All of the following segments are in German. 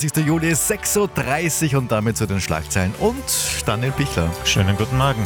Juli ist 6:30 Uhr und damit zu den Schlagzeilen und Daniel Bichler. Schönen guten Morgen.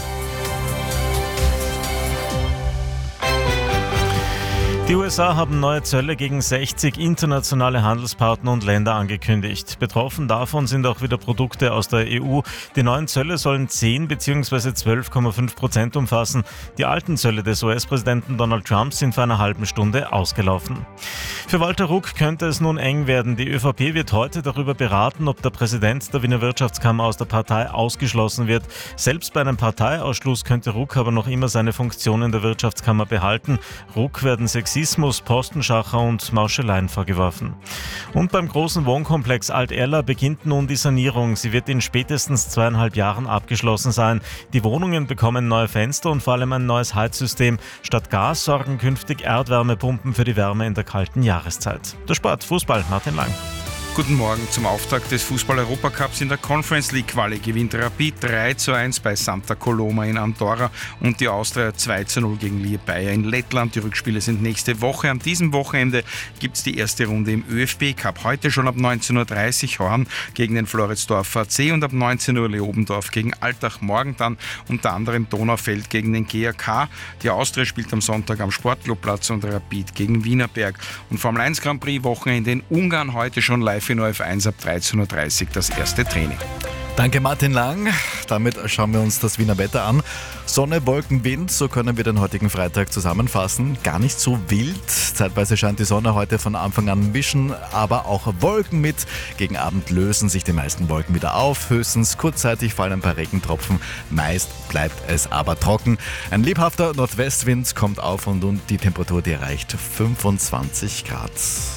Die USA haben neue Zölle gegen 60 internationale Handelspartner und Länder angekündigt. Betroffen davon sind auch wieder Produkte aus der EU. Die neuen Zölle sollen 10 bzw. 12,5% umfassen. Die alten Zölle des US-Präsidenten Donald Trump sind vor einer halben Stunde ausgelaufen. Für Walter Ruck könnte es nun eng werden. Die ÖVP wird heute darüber beraten, ob der Präsident der Wiener Wirtschaftskammer aus der Partei ausgeschlossen wird. Selbst bei einem Parteiausschluss könnte Ruck aber noch immer seine Funktion in der Wirtschaftskammer behalten. Ruck werden Sexismus, Postenschacher und Mauscheleien vorgeworfen. Und beim großen Wohnkomplex Alt-Erla beginnt nun die Sanierung. Sie wird in spätestens 2,5 Jahren abgeschlossen sein. Die Wohnungen bekommen neue Fenster und vor allem ein neues Heizsystem. Statt Gas sorgen künftig Erdwärmepumpen für die Wärme in der kalten Jahreszeit. Der Sport, Fußball, Martin Lang. Guten Morgen. Zum Auftakt des Fußball-Europacups in der Conference League Quali gewinnt Rapid 3:1 bei Santa Coloma in Andorra und die Austria 2:0 gegen Liepaja in Lettland. Die Rückspiele sind nächste Woche. An diesem Wochenende gibt es die erste Runde im ÖFB-Cup. Heute schon ab 19:30 Uhr Horn gegen den Floridsdorfer AC und ab 19 Uhr Leobendorf gegen Altach. Morgen dann unter anderem Donaufeld gegen den GAK. Die Austria spielt am Sonntag am Sportclubplatz und Rapid gegen Wienerberg. Und Formel 1 Grand Prix Wochenende in Ungarn heute schon live in ORF1 ab 13:30 Uhr das erste Training. Danke Martin Lang. Damit schauen wir uns das Wiener Wetter an. Sonne, Wolken, Wind, so können wir den heutigen Freitag zusammenfassen. Gar nicht so wild. Zeitweise scheint die Sonne heute von Anfang an mischen, aber auch Wolken mit. Gegen Abend lösen sich die meisten Wolken wieder auf. Höchstens kurzzeitig fallen ein paar Regentropfen. Meist bleibt es aber trocken. Ein lebhafter Nordwestwind kommt auf und die Temperatur, die erreicht 25 Grad.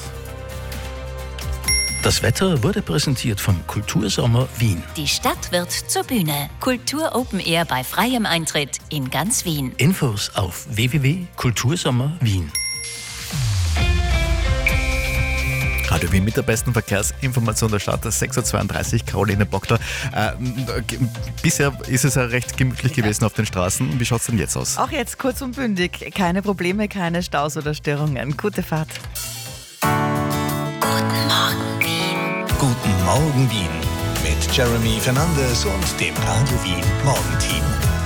Das Wetter wurde präsentiert von Kultursommer Wien. Die Stadt wird zur Bühne. Kultur Open Air bei freiem Eintritt in ganz Wien. Infos auf www.kultursommerwien. Radio Wien mit der besten Verkehrsinformation der Stadt, 6:32 Uhr, Caroline Bockler. Bisher ist es ja recht gemütlich gewesen auf den Straßen. Wie schaut es denn jetzt aus? Auch jetzt kurz und bündig. Keine Probleme, keine Staus oder Störungen. Gute Fahrt. Guten Morgen Wien mit Jeremy Fernandes und dem Radio Wien Morgenteam.